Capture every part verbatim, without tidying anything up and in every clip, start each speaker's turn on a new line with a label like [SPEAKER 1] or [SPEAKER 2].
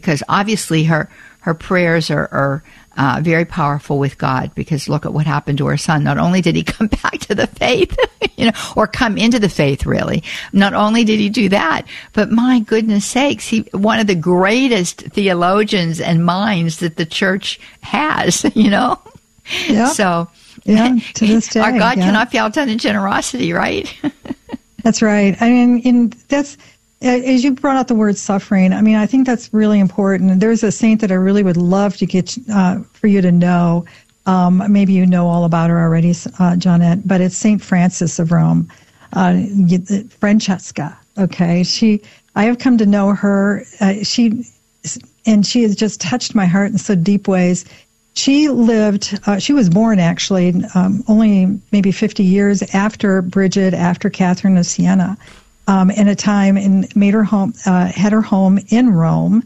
[SPEAKER 1] because obviously her her prayers are, are uh, very powerful with God, because look at what happened to her son. Not only did he come back to the faith, you know, or come into the faith, really. Not only did he do that, but my goodness sakes, he one of the greatest theologians and minds that the church has, you know.
[SPEAKER 2] Yeah.
[SPEAKER 1] So,
[SPEAKER 2] yeah, to this day,
[SPEAKER 1] our God
[SPEAKER 2] yeah.
[SPEAKER 1] cannot be outdone in generosity, right?
[SPEAKER 2] That's right. I mean, in that's. As you brought out the word suffering, I mean, I think that's really important. There's a saint that I really would love to get uh, for you to know. Um, maybe you know all about her already, uh, Johnette, but it's Saint Frances of Rome, uh, Francesca. Okay, she. I have come to know her. Uh, she, and she has just touched my heart in so deep ways. She lived. Uh, she was born actually um, only maybe fifty years after Bridget, after Catherine of Siena. Um, in a time and made her home, uh, had her home in Rome,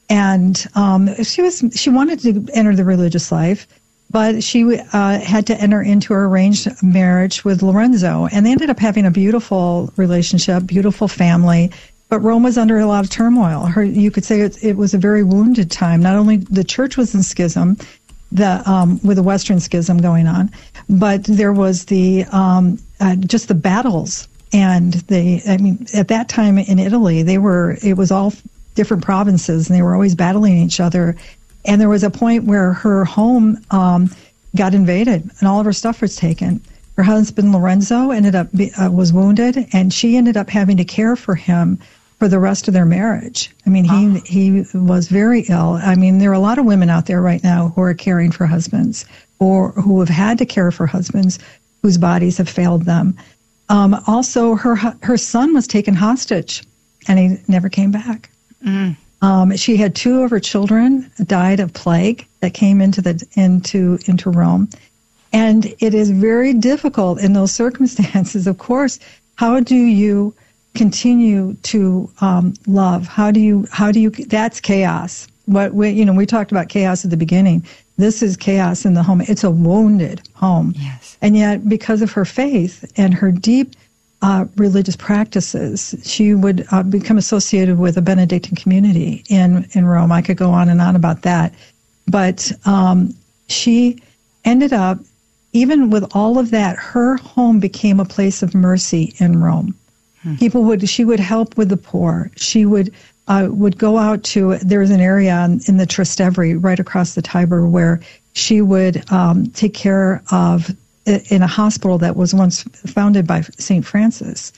[SPEAKER 2] and um, she was she wanted to enter the religious life, but she uh, had to enter into an arranged marriage with Lorenzo, and they ended up having a beautiful relationship, beautiful family. But Rome was under a lot of turmoil. Her, you could say it, it was a very wounded time. Not only the church was in schism, the um, with the Western schism going on, but there was the um, uh, just the battles. And they, I mean, at that time in Italy, they were, it was all different provinces, and they were always battling each other. And there was a point where her home um, got invaded, and all of her stuff was taken. Her husband, Lorenzo, ended up, uh, was wounded, and she ended up having to care for him for the rest of their marriage. I mean, he, oh. he was very ill. I mean, there are a lot of women out there right now who are caring for husbands, or who have had to care for husbands whose bodies have failed them. Um, also, her her son was taken hostage, and he never came back. Mm. Um, she had two of her children died of plague that came into the into into Rome, and it is very difficult in those circumstances. Of course, how do you continue to um, love? How do you how do you? That's chaos. What we you know we talked about chaos at the beginning. This is chaos in the home. It's a wounded home.
[SPEAKER 1] Yes.
[SPEAKER 2] And yet, because of her faith and her deep uh, religious practices, she would uh, become associated with a Benedictine community in, in Rome. I could go on and on about that. But um, she ended up, even with all of that, her home became a place of mercy in Rome. Hmm. People would, she would help with the poor. She would Uh, would go out to, there was an area in, in the Trastevere right across the Tiber where she would um, take care of, in a hospital that was once founded by Saint Francis,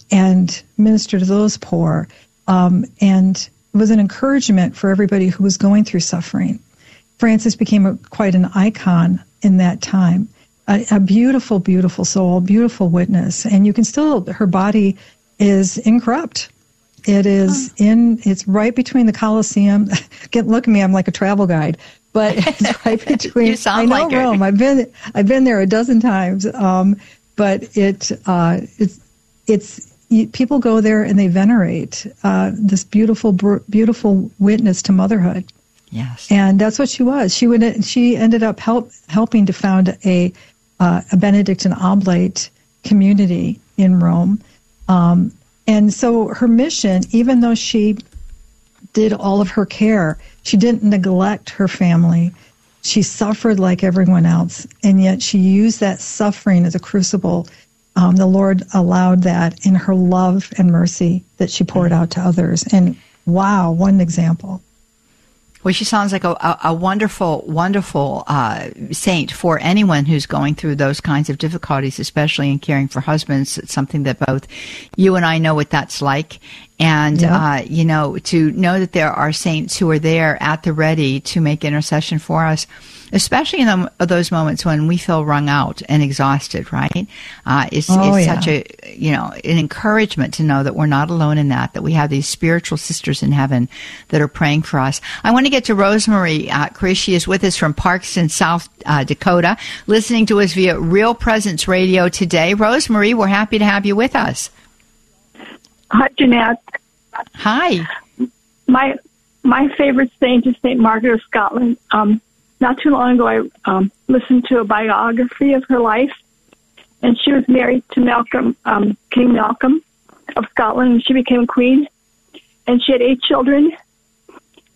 [SPEAKER 2] and minister to those poor. Um, and it was an encouragement for everybody who was going through suffering. Francis became a, quite an icon in that time, a, a beautiful, beautiful soul, beautiful witness. And you can still, her body is incorrupt. It is in, it's right between the Colosseum. Get, look at me, I'm like a travel guide, but it's right between,
[SPEAKER 1] you sound
[SPEAKER 2] I know
[SPEAKER 1] like
[SPEAKER 2] Rome. I've been, I've been there a dozen times. Um, but it, uh, it's, it's, you, people go there and they venerate, uh, this beautiful, beautiful witness to motherhood.
[SPEAKER 1] Yes.
[SPEAKER 2] And that's what she was. She would, she ended up help, helping to found a, uh, a Benedictine Oblate community in Rome. Um, And so her mission, even though she did all of her care, she didn't neglect her family. She suffered like everyone else, and yet she used that suffering as a crucible. Um, the Lord allowed that in her love and mercy that she poured out to others. And wow, one example.
[SPEAKER 1] Well, she sounds like a, a, a wonderful, wonderful uh, saint for anyone who's going through those kinds of difficulties, especially in caring for husbands. It's something that both you and I know what that's like. And, yeah. uh, you know, to know that there are saints who are there at the ready to make intercession for us, especially in the, those moments when we feel wrung out and exhausted, right? Uh, it's,
[SPEAKER 2] oh,
[SPEAKER 1] it's
[SPEAKER 2] yeah.
[SPEAKER 1] such a, you know, an encouragement to know that we're not alone in that, that we have these spiritual sisters in heaven that are praying for us. I want to get to Rosemary. Uh, Chris, she is with us from Parkston, South uh, Dakota, listening to us via Real Presence Radio today. Rosemary, we're happy to have you with us.
[SPEAKER 3] Hi, Jeanette.
[SPEAKER 1] Hi.
[SPEAKER 3] My my favorite saint is Saint Margaret of Scotland. Um, not too long ago, I um, listened to a biography of her life, and she was married to Malcolm, um, King Malcolm of Scotland, and she became queen. And she had eight children,